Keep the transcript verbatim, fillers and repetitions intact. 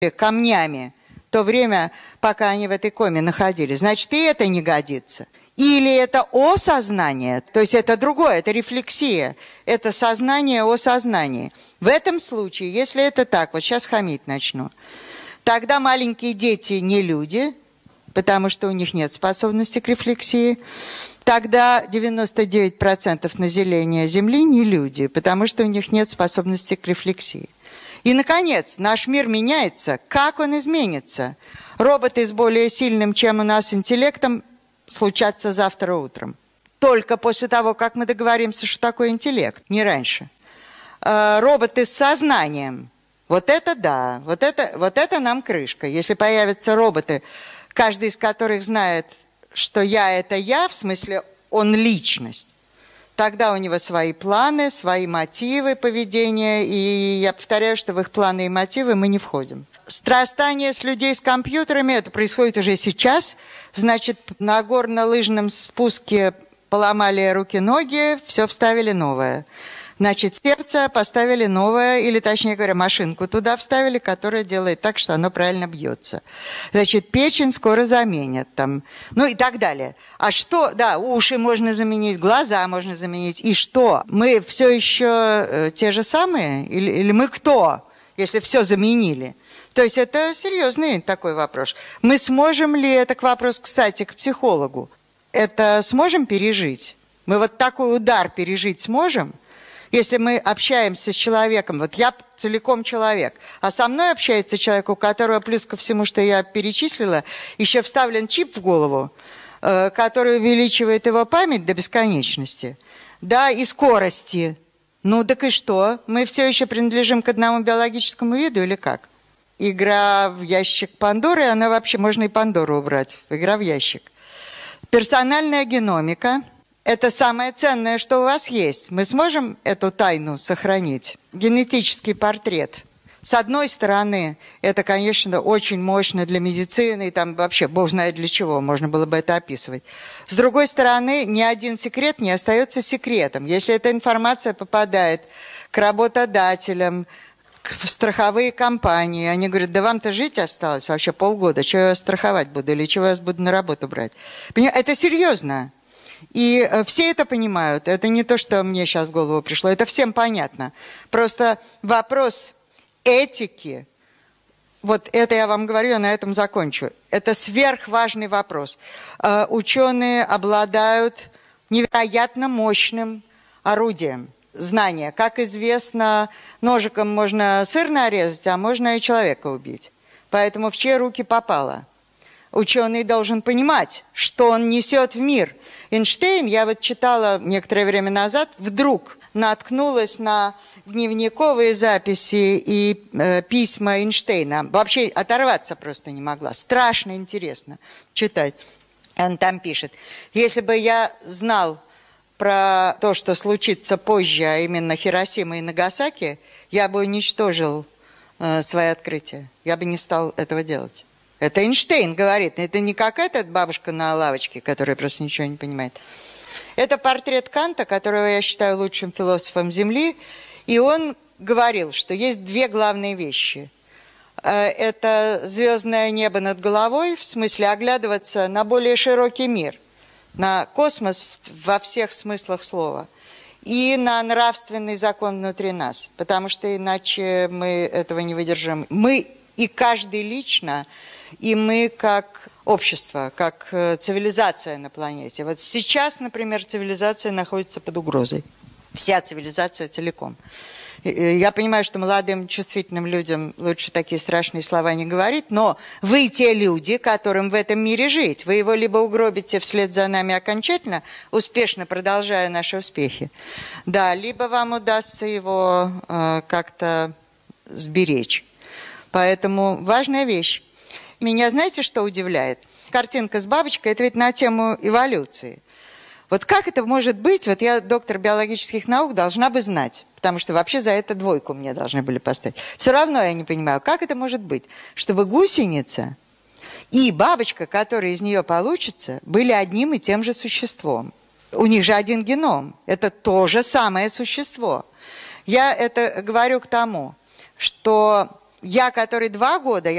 камнями то время, пока они в этой коме находились. Значит, и это не годится. Или это осознание, то есть это другое, это рефлексия, это сознание о сознании. В этом случае, если это так, вот сейчас хамить начну, тогда маленькие дети не люди, потому что у них нет способности к рефлексии. Тогда девяносто девять процентов населения Земли не люди, потому что у них нет способности к рефлексии. И, наконец, наш мир меняется. Как он изменится? Роботы с более сильным, чем у нас, интеллектом случатся завтра утром. Только после того, как мы договоримся, что такое интеллект, не раньше. Роботы с сознанием. Вот это да, вот это, вот это нам крышка. Если появятся роботы, каждый из которых знает, что я – это я, в смысле он личность, тогда у него свои планы, свои мотивы поведения, и я повторяю, что в их планы и мотивы мы не входим. Срастание с людей с компьютерами, это происходит уже сейчас, значит, на горно-лыжном спуске поломали руки-ноги, все вставили новое. Значит, сердце поставили новое, или, точнее говоря, машинку туда вставили, которая делает так, что оно правильно бьется. Значит, печень скоро заменят там, ну и так далее. А что? Да, уши можно заменить, глаза можно заменить. И что? Мы все еще э, те же самые? Или, или мы кто, если все заменили? То есть это серьезный такой вопрос. Мы сможем ли, это к вопросу, кстати, к психологу, это сможем пережить? Мы вот такой удар пережить сможем? Если мы общаемся с человеком, вот я целиком человек, а со мной общается человек, у которого, плюс ко всему, что я перечислила, еще вставлен чип в голову, который увеличивает его память до бесконечности, да, и скорости. Ну, так и что? Мы все еще принадлежим к одному биологическому виду или как? Игра в ящик Пандоры, она вообще, можно и Пандору убрать, игра в ящик. Персональная геномика. Это самое ценное, что у вас есть. Мы сможем эту тайну сохранить? Генетический портрет. С одной стороны, это, конечно, очень мощно для медицины, и там вообще, бог знает для чего, можно было бы это описывать. С другой стороны, ни один секрет не остается секретом. Если эта информация попадает к работодателям, в страховые компании, они говорят, да вам-то жить осталось вообще полгода, чего я вас страховать буду, или чего я вас буду на работу брать? Это серьезно. И все это понимают. Это не то, что мне сейчас в голову пришло. Это всем понятно. Просто вопрос этики, вот это я вам говорю, я на этом закончу. Это сверхважный вопрос. Ученые обладают невероятно мощным орудием знания. Как известно, ножиком можно сыр нарезать, а можно и человека убить. Поэтому в чьи руки попало? Ученый должен понимать, что он несет в мир. Эйнштейн, я вот читала некоторое время назад, вдруг наткнулась на дневниковые записи и э, письма Эйнштейна. Вообще оторваться просто не могла. Страшно интересно читать. Он там пишет, если бы я знал про то, что случится позже, а именно Хиросима и Нагасаки, я бы уничтожил э, свои открытия. Я бы не стал этого делать. Это Эйнштейн говорит, это не какая-то бабушка на лавочке, которая просто ничего не понимает. Это портрет Канта, которого я считаю лучшим философом Земли, и он говорил, что есть две главные вещи. Это звездное небо над головой, в смысле оглядываться на более широкий мир, на космос во всех смыслах слова, и на нравственный закон внутри нас, потому что иначе мы этого не выдержим. Мы и каждый лично, и мы как общество, как цивилизация на планете. Вот сейчас, например, цивилизация находится под угрозой. Вся цивилизация целиком. Я понимаю, что молодым, чувствительным людям лучше такие страшные слова не говорить, но вы те люди, которым в этом мире жить. Вы его либо угробите вслед за нами окончательно, успешно продолжая наши успехи, да, либо вам удастся его э, как-то сберечь. Поэтому важная вещь. Меня знаете, что удивляет? Картинка с бабочкой – это ведь на тему эволюции. Вот как это может быть? Вот я, доктор биологических наук, должна бы знать, потому что вообще за это двойку мне должны были поставить. Все равно я не понимаю, как это может быть, чтобы гусеница и бабочка, которая из нее получится, были одним и тем же существом. У них же один геном. Это то же самое существо. Я это говорю к тому, что я, который два года...